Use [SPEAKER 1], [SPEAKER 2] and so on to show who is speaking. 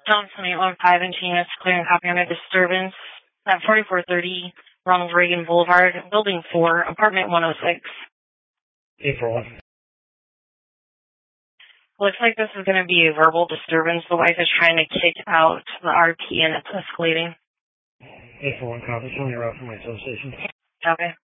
[SPEAKER 1] Johnson 815 and TNS clearing copy on a disturbance at 4430 Ronald Reagan Boulevard, Building 4, Apartment 106.
[SPEAKER 2] 841.
[SPEAKER 1] Looks like this is going to be a verbal disturbance. The wife is trying to kick out the RP and it's escalating.
[SPEAKER 2] 841 copy. Tell me your route from my substation.
[SPEAKER 1] Okay.